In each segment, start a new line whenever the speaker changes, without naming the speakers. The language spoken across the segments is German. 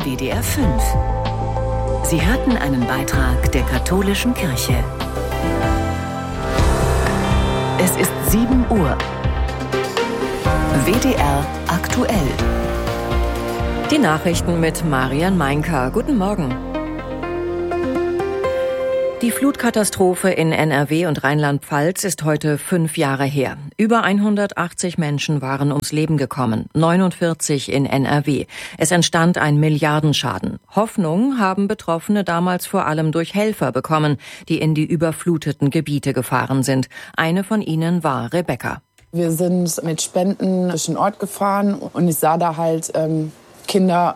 WDR 5. Sie hörten einen Beitrag der katholischen Kirche. Es ist 7 Uhr. WDR aktuell.
Die Nachrichten mit Marian Meinker. Guten Morgen. Die Flutkatastrophe in NRW und Rheinland-Pfalz ist heute 5 Jahre her. Über 180 Menschen waren ums Leben gekommen, 49 in NRW. Es entstand ein Milliardenschaden. Hoffnung haben Betroffene damals vor allem durch Helfer bekommen, die in die überfluteten Gebiete gefahren sind. Eine von ihnen war Rebecca.
Wir sind mit Spenden durch den Ort gefahren und ich sah da halt Kinder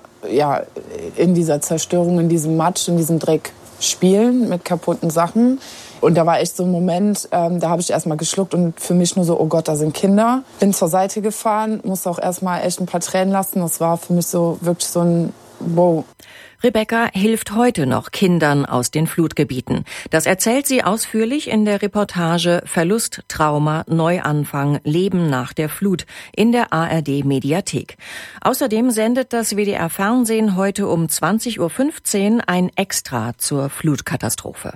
in dieser Zerstörung, in diesem Matsch, in diesem Dreck spielen mit kaputten Sachen. Und da war echt so ein Moment, da habe ich erstmal geschluckt und für mich nur so, oh Gott, da sind Kinder. Bin zur Seite gefahren, musste auch erstmal echt ein paar Tränen lassen. Das war für mich so wirklich so ein Wow.
Rebecca hilft heute noch Kindern aus den Flutgebieten. Das erzählt sie ausführlich in der Reportage Verlust, Trauma, Neuanfang, Leben nach der Flut in der ARD-Mediathek. Außerdem sendet das WDR-Fernsehen heute um 20.15 Uhr ein Extra zur Flutkatastrophe.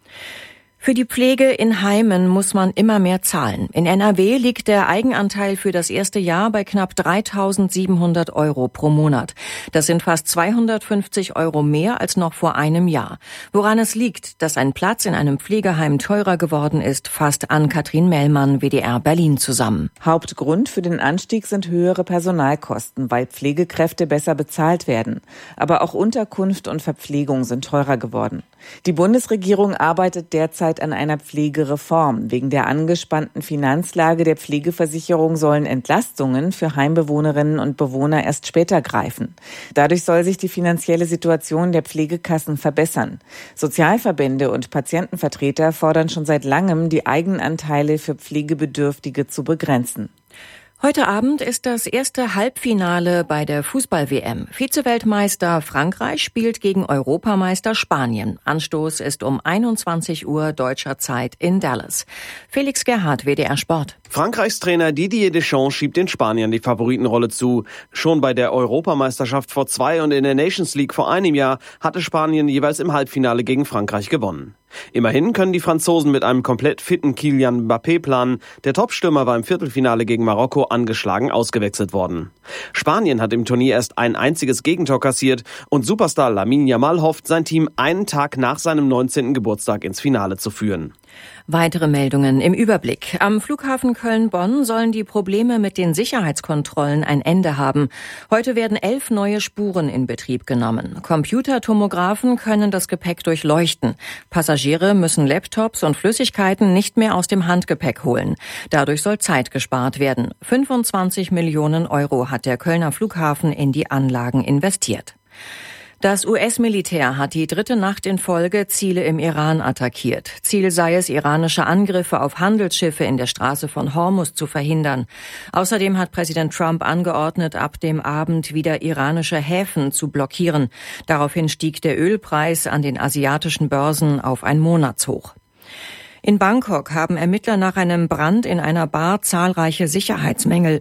Für die Pflege in Heimen muss man immer mehr zahlen. In NRW liegt der Eigenanteil für das erste Jahr bei knapp 3.700 € pro Monat. Das sind fast 250 € mehr als noch vor einem Jahr. Woran es liegt, dass ein Platz in einem Pflegeheim teurer geworden ist, fasst Ann-Kathrin Mellmann, WDR Berlin, zusammen.
Hauptgrund für den Anstieg sind höhere Personalkosten, weil Pflegekräfte besser bezahlt werden. Aber auch Unterkunft und Verpflegung sind teurer geworden. Die Bundesregierung arbeitet derzeit an einer Pflegereform. Wegen der angespannten Finanzlage der Pflegeversicherung sollen Entlastungen für Heimbewohnerinnen und Bewohner erst später greifen. Dadurch soll sich die finanzielle Situation der Pflegekassen verbessern. Sozialverbände und Patientenvertreter fordern schon seit langem, die Eigenanteile für Pflegebedürftige zu begrenzen.
Heute Abend ist das erste Halbfinale bei der Fußball-WM. Vize-Weltmeister Frankreich spielt gegen Europameister Spanien. Anstoß ist um 21 Uhr deutscher Zeit in Dallas. Felix Gerhardt, WDR Sport.
Frankreichs Trainer Didier Deschamps schiebt den Spaniern die Favoritenrolle zu. Schon bei der Europameisterschaft vor 2 und in der Nations League vor einem Jahr hatte Spanien jeweils im Halbfinale gegen Frankreich gewonnen. Immerhin können die Franzosen mit einem komplett fitten Kylian Mbappé planen. Der Topstürmer war im Viertelfinale gegen Marokko angeschlagen ausgewechselt worden. Spanien hat im Turnier erst ein einziges Gegentor kassiert und Superstar Lamine Yamal hofft, sein Team einen Tag nach seinem 19. Geburtstag ins Finale zu führen.
Weitere Meldungen im Überblick. Am Flughafen Köln-Bonn sollen die Probleme mit den Sicherheitskontrollen ein Ende haben. Heute werden 11 neue Spuren in Betrieb genommen. Computertomographen können das Gepäck durchleuchten. Passagiere müssen Laptops und Flüssigkeiten nicht mehr aus dem Handgepäck holen. Dadurch soll Zeit gespart werden. 25 Millionen € hat der Kölner Flughafen in die Anlagen investiert. Das US-Militär hat die 3. Nacht in Folge Ziele im Iran attackiert. Ziel sei es, iranische Angriffe auf Handelsschiffe in der Straße von Hormuz zu verhindern. Außerdem hat Präsident Trump angeordnet, ab dem Abend wieder iranische Häfen zu blockieren. Daraufhin stieg der Ölpreis an den asiatischen Börsen auf ein Monatshoch. In Bangkok haben Ermittler nach einem Brand in einer Bar zahlreiche Sicherheitsmängel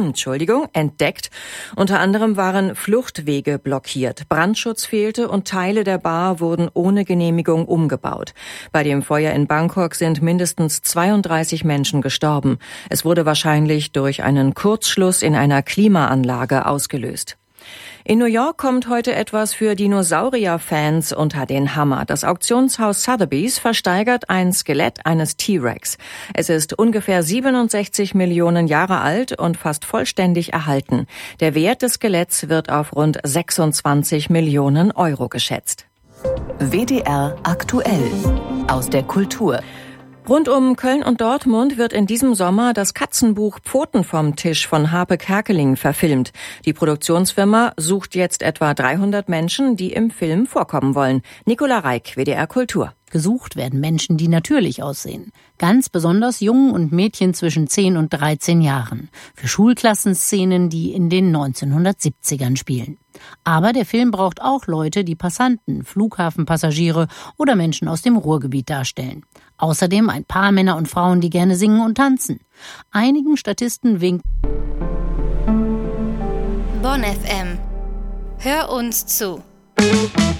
entdeckt. Unter anderem waren Fluchtwege blockiert, Brandschutz fehlte und Teile der Bar wurden ohne Genehmigung umgebaut. Bei dem Feuer in Bangkok sind mindestens 32 Menschen gestorben. Es wurde wahrscheinlich durch einen Kurzschluss in einer Klimaanlage ausgelöst. In New York kommt heute etwas für Dinosaurier-Fans unter den Hammer. Das Auktionshaus Sotheby's versteigert ein Skelett eines T-Rex. Es ist ungefähr 67 Millionen Jahre alt und fast vollständig erhalten. Der Wert des Skeletts wird auf rund 26 Millionen € geschätzt.
WDR aktuell aus der Kultur.
Rund um Köln und Dortmund wird in diesem Sommer das Katzenbuch Pfoten vom Tisch von Harpe Kerkeling verfilmt. Die Produktionsfirma sucht jetzt etwa 300 Menschen, die im Film vorkommen wollen. Nicola Reik, WDR Kultur.
Gesucht werden Menschen, die natürlich aussehen. Ganz besonders Jungen und Mädchen zwischen 10 und 13 Jahren. Für Schulklassenszenen, die in den 1970ern spielen. Aber der Film braucht auch Leute, die Passanten, Flughafenpassagiere oder Menschen aus dem Ruhrgebiet darstellen. Außerdem ein paar Männer und Frauen, die gerne singen und tanzen. Einigen Statisten winkt
Bonn FM Hör uns zu.